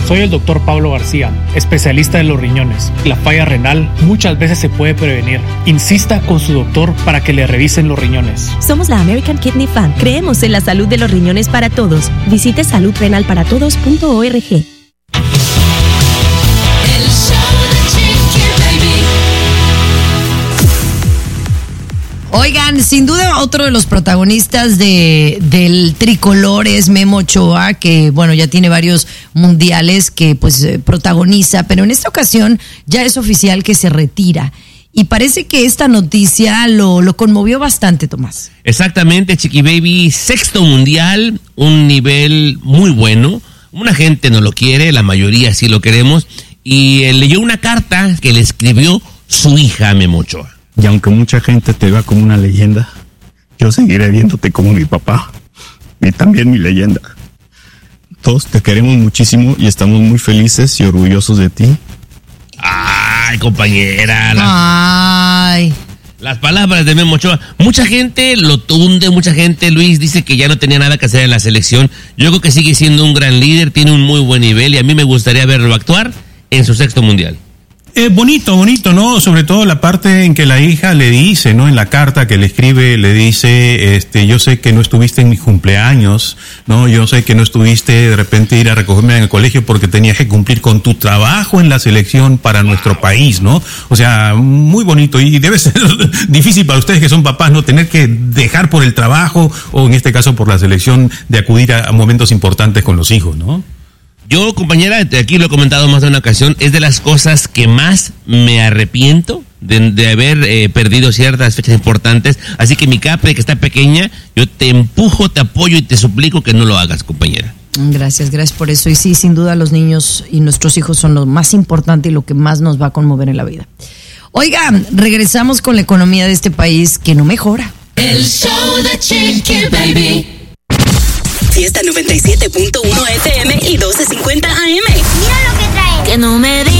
Soy el Dr. Pablo García, especialista de los riñones. La falla renal muchas veces se puede prevenir. Insista con su doctor para que le revisen los riñones. Somos la American Kidney Fund. Creemos en la salud de los riñones para todos. Visite saludrenalparatodos.org. Oigan, sin duda otro de los protagonistas del tricolor es Memo Ochoa, que bueno, ya tiene varios mundiales que pues protagoniza, pero en esta ocasión ya es oficial que se retira. Y parece que esta noticia lo conmovió bastante, Tomás. Exactamente, Chiqui Baby, 6º mundial, un nivel muy bueno. Una gente no lo quiere, la mayoría sí lo queremos. Y leyó una carta que le escribió su hija Memo Ochoa. Y aunque mucha gente te vea como una leyenda, yo seguiré viéndote como mi papá y también mi leyenda. Todos te queremos muchísimo y estamos muy felices y orgullosos de ti. Ay, compañera. Ay. Las palabras de Memo Ochoa. Mucha gente lo tunde, mucha gente, Luis, dice que ya no tenía nada que hacer en la selección. Yo creo que sigue siendo un gran líder, tiene un muy buen nivel y a mí me gustaría verlo actuar en su 6º mundial. Bonito, ¿no? Sobre todo la parte en que la hija le dice, ¿no? En la carta que le escribe, le dice, yo sé que no estuviste en mis cumpleaños, ¿no? Yo sé que no estuviste de repente ir a recogerme en el colegio porque tenías que cumplir con tu trabajo en la selección para nuestro país, ¿no? O sea, muy bonito y debe ser difícil para ustedes que son papás, ¿no? Tener que dejar por el trabajo o en este caso por la selección de acudir a momentos importantes con los hijos, ¿no? Yo, compañera, aquí lo he comentado más de una ocasión, es de las cosas que más me arrepiento de haber perdido ciertas fechas importantes. Así que mi Capri, que está pequeña, yo te empujo, te apoyo y te suplico que no lo hagas, compañera. Gracias por eso. Y sí, sin duda los niños y nuestros hijos son lo más importante y lo que más nos va a conmover en la vida. Oigan, regresamos con la economía de este país que no mejora. El show de Chiqui Baby. Fiesta 97.1 FM y 1250 AM. Mira lo que trae. Que no me digas.